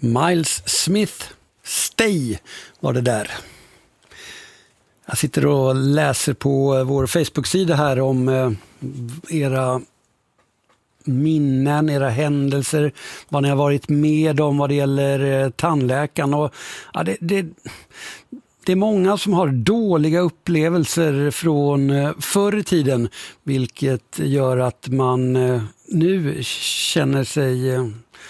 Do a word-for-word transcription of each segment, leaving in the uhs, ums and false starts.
Miles Smith, Stay var det där. Jag sitter och läser på vår Facebook-sida här om eh, era minnen, era händelser, vad ni har varit med om vad det gäller eh, tandläkaren. Och, ja, det, det, det är många som har dåliga upplevelser från eh, förr i tiden, vilket gör att man eh, nu känner sig eh,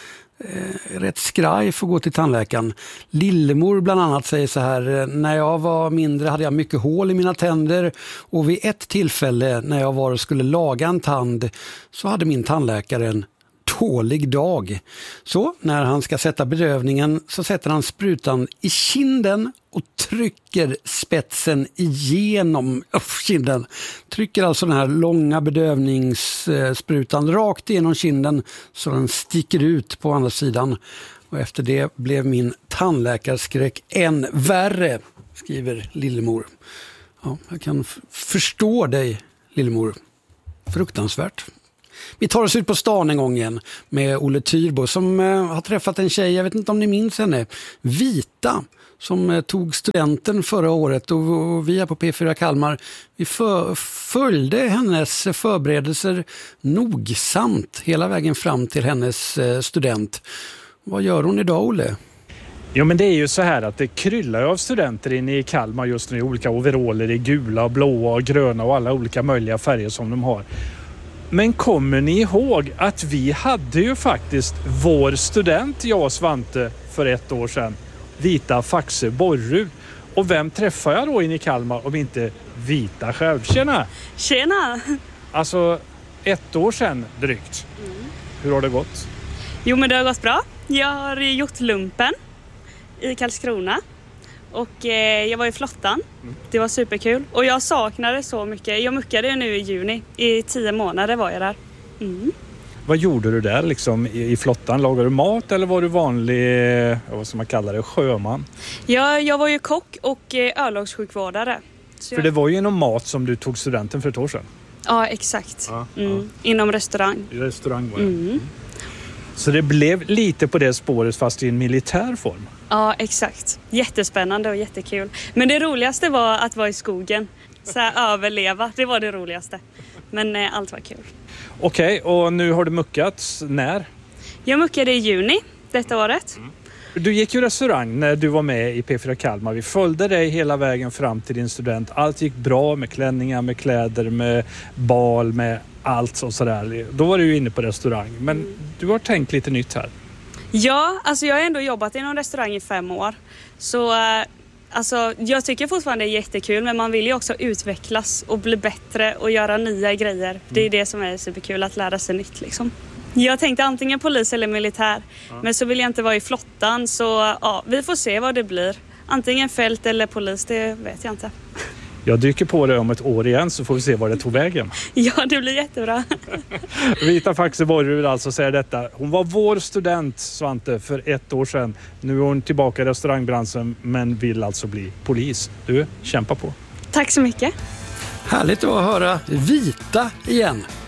Eh, rätt skraj för att gå till tandläkaren. Lillemor bland annat säger så här: när jag var mindre hade jag mycket hål i mina tänder, och vid ett tillfälle när jag var och skulle laga en tand så hade min tandläkare en dålig dag. Så när han ska sätta bedövningen så sätter han sprutan i kinden och trycker spetsen igenom kinden. Trycker alltså den här långa bedövningssprutan rakt igenom kinden så den sticker ut på andra sidan. Och efter det blev min tandläkarskräck än värre, skriver Lillemor. Ja, jag kan f- förstå dig, Lillemor. Fruktansvärt. Vi tar oss ut på stan en gång igen med Olle Tyrbo som eh, har träffat en tjej, jag vet inte om ni minns henne, Vita, som eh, tog studenten förra året, och, och vi här på P fyra Kalmar, vi för, följde hennes förberedelser nogsamt hela vägen fram till hennes eh, student. Vad gör hon idag, Olle? Jo, men det är ju så här att det kryllar av studenter inne i Kalmar just nu i olika overaller i gula, blåa och gröna och alla olika möjliga färger som de har. Men kommer ni ihåg att vi hade ju faktiskt vår student, jag och Svante, för ett år sedan. Vita Faxe Borrud. Och vem träffar jag då in i Kalmar om inte Vita själv? Tjena! Tjena! Alltså ett år sedan drygt. Mm. Hur har det gått? Jo, men det har gått bra. Jag har gjort lumpen i Karlskrona. Och eh, jag var i flottan. Mm. Det var superkul. Och jag saknade så mycket. Jag muckade nu i juni. I tio månader var jag där. Mm. Vad gjorde du där liksom i, i flottan? Lagade du mat eller var du vanlig, vad ska man kalla det, sjöman? Ja, jag var ju kock och eh, örlogssjukvårdare. Så för jag... det var ju inom mat som du tog studenten för ett år sedan. Ja, exakt. Ja, mm. ja. Inom restaurang. I restaurang var det. Mm. Mm. Så det blev lite på det spåret fast i en militär form. Ja, exakt. Jättespännande och jättekul. Men det roligaste var att vara i skogen. Så här, överleva, det var det roligaste. Men eh, allt var kul. Okej, okay, och nu har du muckat när? Jag muckade i juni detta året. Mm. Du gick ju restaurang när du var med i P fyra Kalmar. Vi följde dig hela vägen fram till din student. Allt gick bra med klänningar, med kläder, med bal, med allt och sådär. Då var du ju inne på restaurang. Men mm. du har tänkt lite nytt här. Ja, alltså jag har ändå jobbat inom restaurang i fem år. Så alltså, jag tycker fortfarande det är jättekul, men man vill ju också utvecklas och bli bättre och göra nya grejer. Mm. Det är det som är superkul, att lära sig nytt liksom. Jag tänkte antingen polis eller militär, ja. Men så vill jag inte vara i flottan, så ja, vi får se vad det blir. Antingen fält eller polis, det vet jag inte. Jag dyker på det om ett år igen så får vi se var det tog vägen. Ja, det blir jättebra. Vita Faxe Borrud alltså säger detta. Hon var vår student, Svante, för ett år sedan. Nu är hon tillbaka i restaurangbranschen men vill alltså bli polis. Du, kämpa på. Tack så mycket. Härligt att höra Vita igen.